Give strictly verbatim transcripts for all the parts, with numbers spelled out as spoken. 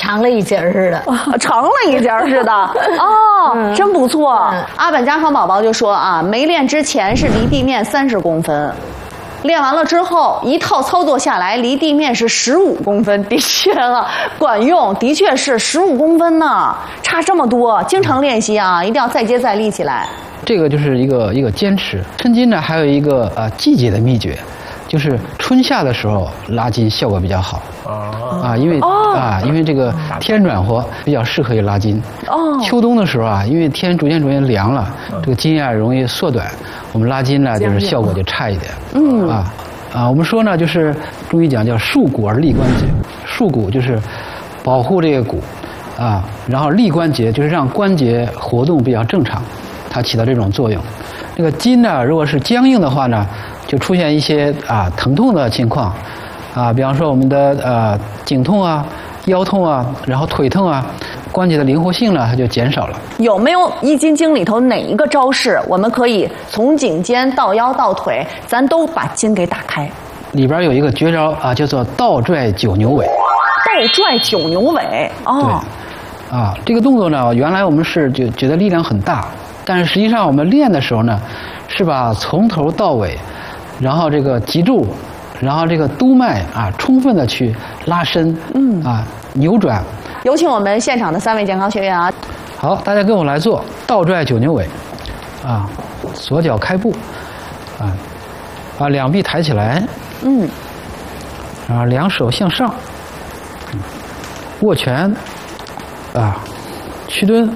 长了一截似的， 长了一截似的。哦，嗯、真不错。嗯、阿本家爽宝宝就说啊，没练之前是离地面三十公分。练完了之后，一套操作下来，离地面是十五公分，的确啊，管用，的确是十五公分呢，差这么多，经常练习啊，一定要再接再厉起来。 这个就是一个一个坚持。抻筋呢，还有一个呃季节的秘诀，就是春夏的时候拉筋效果比较好。啊，因为、哦、啊，因为这个天暖和，比较适合于拉筋。哦。秋冬的时候啊，因为天逐渐逐渐凉了，这个筋啊容易缩短，我们拉筋呢就是效果就差一点。嗯。啊啊，我们说呢，就是中医讲叫束骨而立关节，束骨就是保护这个骨，啊，然后立关节就是让关节活动比较正常，它起到这种作用。这个筋呢，如果是僵硬的话呢，就出现一些啊疼痛的情况。啊，比方说我们的呃颈痛啊、腰痛啊，然后腿痛啊，关节的灵活性呢，它就减少了。 有没有《易筋经》里头哪一个招式，我们可以从颈肩到腰到腿，咱都把筋给打开？ 里边有一个绝招啊，叫做倒拽九牛尾。 倒拽九牛尾，哦。 对。啊，这个动作呢，原来我们是就觉得力量很大，但是实际上我们练的时候呢，是把从头到尾，然后这个脊柱。然后这个督脉啊，充分的去拉伸，嗯啊，扭转。 有请我们现场的三位健康学员啊！ 好，大家跟我来做倒拽九牛尾，啊，左脚开步，啊，把两臂抬起来，嗯，然后两手向上，嗯、握拳，啊，屈蹲，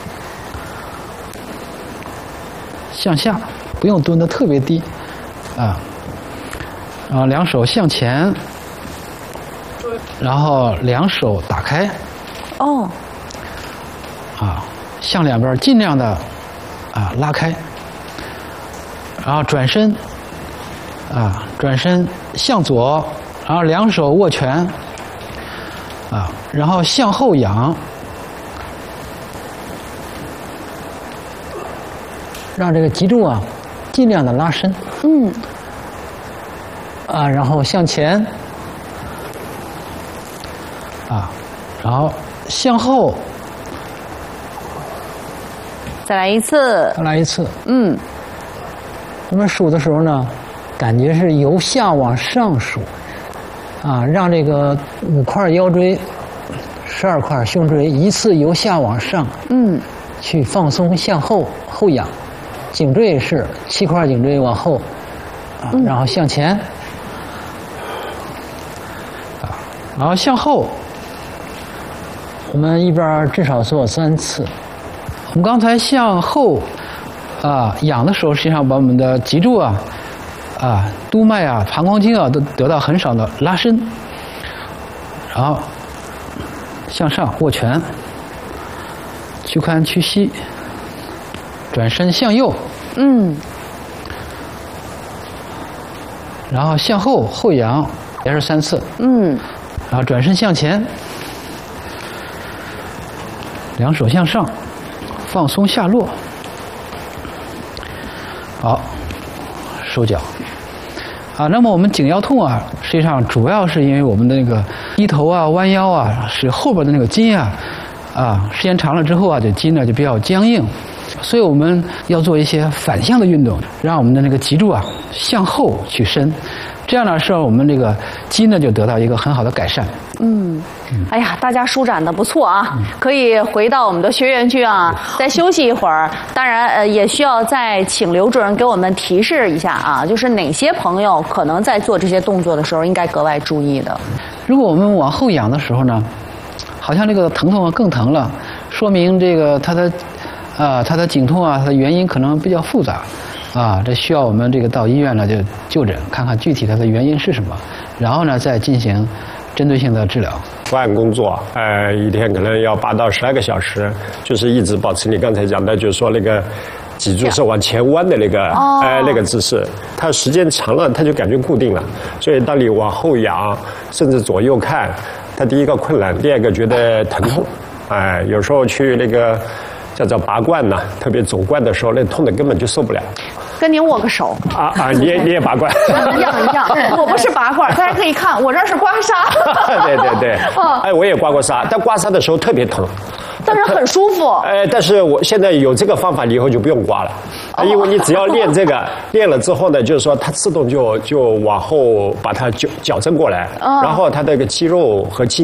向下，不用蹲得特别低，啊。啊，两手向前，然后两手打开，哦，啊，向两边尽量的啊拉开，然后转身，啊，转身向左，然后两手握拳，啊，然后向后仰，让这个脊柱啊尽量的拉伸，嗯。啊，然后向前，啊，然后向后， 再来一次， 再来一次，嗯。我们数的时候呢，感觉是由下往上数，啊，让这个五块腰椎、十二块胸椎一次由下往上，嗯，去放松向后后仰，颈椎也是七块颈椎往后，啊，然后向前。然后向后，我们一边至少做三次。我们刚才向后啊仰的时候，实际上把我们的脊柱啊、啊督脉啊、膀胱经啊都得到很少的拉伸。然后向上握拳，屈髋屈膝，转身向右，嗯，然后向后后仰，也是三次，嗯。然后转身向前，两手向上，放松下落。好，收脚。啊，那么我们颈腰痛啊，实际上主要是因为我们的那个低头啊、弯腰啊，使后边的那个筋啊，啊，时间长了之后啊，这筋呢就比较僵硬，所以我们要做一些反向的运动，让我们的那个脊柱啊向后去伸。这样呢，是让我们这个筋呢就得到一个很好的改善。 嗯，哎呀，大家舒展的不错啊，嗯、可以回到我们的学员去啊，再休息一会儿。当然，呃，也需要再请刘主任给我们提示一下啊，就是哪些朋友可能在做这些动作的时候应该格外注意的。 如果我们往后仰的时候呢，好像这个疼痛更疼了，说明这个他的啊，他的颈痛啊，它的原因可能比较复杂。啊，这需要我们这个到医院呢就就诊，看看具体它的原因是什么，然后呢再进行针对性的治疗。 伏案工作，呃，一天可能要八到十二个小时，就是一直保持你刚才讲的，就是说那个脊柱是往前弯的那个，哦、呃，那个姿势，它时间长了，它就感觉固定了。所以当你往后仰，甚至左右看，它第一个困难，第二个觉得疼痛，哎、呃，有时候去那个。叫做拔罐呐，特别走罐的时候，那痛的根本就受不了。 跟您握个手。 啊啊，你也你也拔罐。 一样一样，我不是拔罐，大家可以看，我这是刮痧。 对对对。哎，我也刮过痧，但刮痧的时候特别疼。 但是很舒服。 哎，但是我现在有这个方法，你以后就不用刮了，哦、因为你只要练这个，练了之后呢，就是说它自动就就往后把它矫矫正过来，哦、然后它这个肌肉和筋